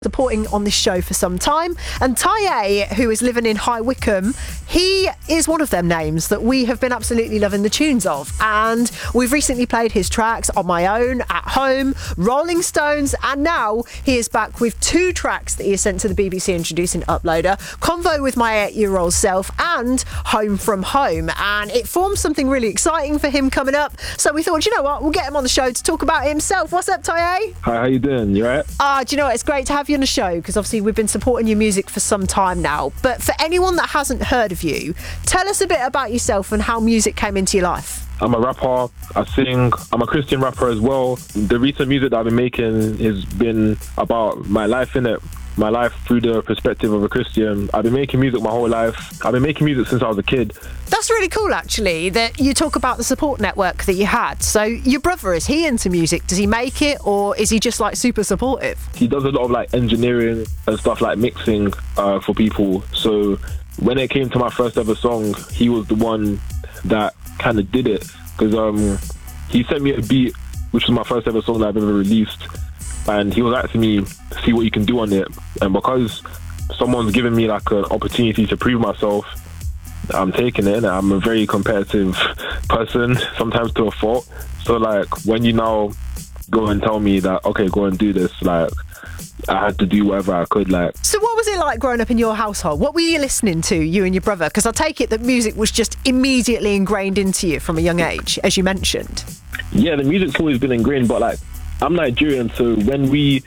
supporting on this show for some time, and Taye, who is living in High Wycombe, he is one of them names that we have been absolutely loving the tunes of, and we've recently played his tracks On My Own, At Home, Rolling Stones, and now he is back with 2 tracks that he has sent to the BBC introducing Uploader, Convo with My 8-year-old self and Home From Home, and it forms something really exciting for him coming up, so we thought, you know what, we'll get him on the show to talk about himself. What's up, Taye? Hi, how you doing? You alright? Do you know what, it's great to have you on the show, because obviously we've been supporting your music for some time now, but for anyone that hasn't heard of you, tell us a bit about yourself and how music came into your life. I'm a rapper, I sing, I'm a Christian rapper as well. The recent music that I've been making has been about my life, innit? My life through the perspective of a Christian. I've been making music my whole life. I've been making music since I was a kid. That's really cool, actually, that you talk about the support network that you had. So your brother, is he into music? Does he make it, or is he just like super supportive? He does a lot of like engineering and stuff like mixing for people. So when it came to my first ever song, he was the one that kind of did it, because he sent me a beat, which was my first ever song that I've ever released, and he was asking me, see what you can do on it. And because someone's given me like an opportunity to prove myself, I'm taking it. I'm a very competitive person, sometimes to a fault. So like when you now go and tell me that, okay, go and do this, like I had to do whatever I could. Like, so what was it like growing up in your household? What were you listening to, you and your brother? Because I take it that music was just immediately ingrained into you from a young age, as you mentioned. Yeah, the music's always been ingrained, but like I'm Nigerian, so when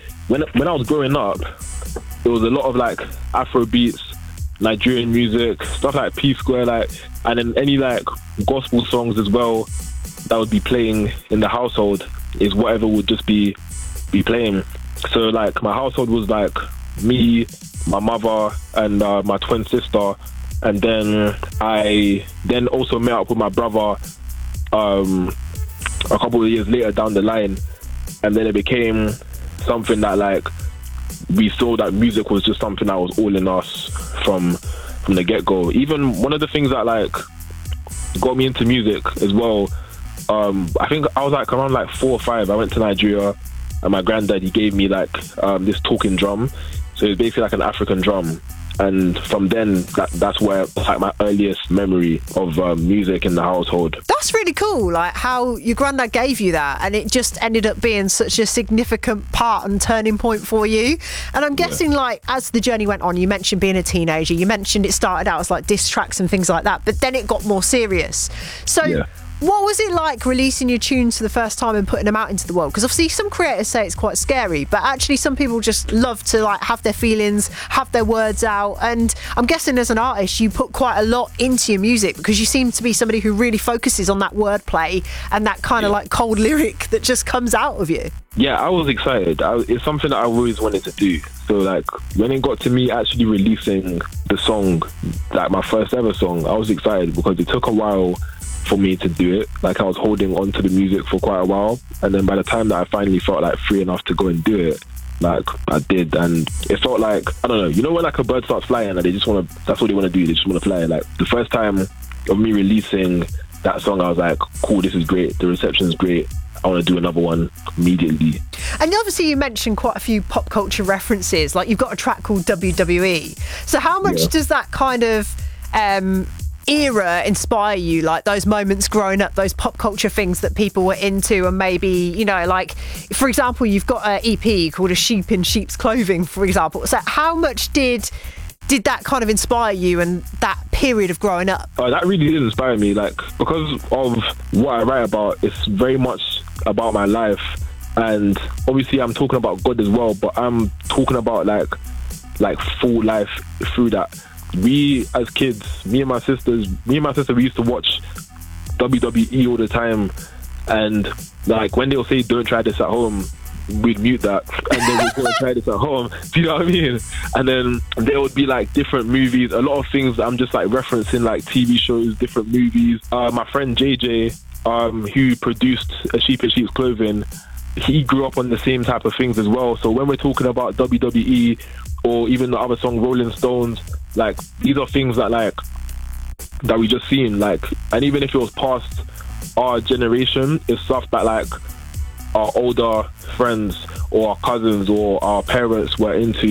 I was growing up, there was a lot of like Afro beats, Nigerian music, stuff like P Square, like, and then any like gospel songs as well that would be playing in the household is whatever would just be playing. So like my household was like me, my mother, and my twin sister, and then I then also met up with my brother a couple of years later down the line, and then it became something that like we saw that music was just something that was all in us from the get-go. Even one of the things that like got me into music as well, I think I was like around like 4 or 5. I went to Nigeria, and my granddad, he gave me like this talking drum. So it's basically like an African drum. And from then, that's where like my earliest memory of music in the household. That's really cool, like how your granddad gave you that, and it just ended up being such a significant part and turning point for you. And I'm guessing, like, as the journey went on, you mentioned being a teenager, you mentioned it started out as like diss tracks and things like that, but then it got more serious. So what was it like releasing your tunes for the first time and putting them out into the world? Because obviously some creators say it's quite scary, but actually some people just love to like have their feelings, have their words out. And I'm guessing as an artist, you put quite a lot into your music, because you seem to be somebody who really focuses on that wordplay and that kind of like cold lyric that just comes out of you. Yeah, I was excited. It's something that I always wanted to do. So like when it got to me actually releasing the song, like my first ever song, I was excited because it took a while for me to do it. Like I was holding on to the music for quite a while, and then by the time that I finally felt like free enough to go and do it, like I did, and it felt like, I don't know, you know when like a bird starts flying and they just want to, that's what they want to do, they just want to fly. Like the first time of me releasing that song, I was like, cool, this is great, the reception's great, I want to do another one immediately. And obviously you mentioned quite a few pop culture references, like you've got a track called WWE. So how much does that kind of era inspire you, like those moments growing up, those pop culture things that people were into? And maybe, you know, like for example, you've got an EP called A Sheep in Sheep's Clothing, for example. So how much did that kind of inspire you and that period of growing up? That really did inspire me, like because of what I write about. It's very much about my life, and obviously I'm talking about God as well, but I'm talking about like full life through that. We as kids, me and my sister, we used to watch WWE all the time, and like when they'll say don't try this at home, we'd mute that and then we'd go and try this at home. Do you know what I mean? And then there would be like different movies, a lot of things that I'm just like referencing, like TV shows, different movies. My friend JJ, who produced A Sheep in Sheep's Clothing, he grew up on the same type of things as well. So when we're talking about WWE or even the other song Rolling Stones, like these are things that we just seen, like, and even if it was past our generation, it's stuff that like our older friends or our cousins or our parents were into.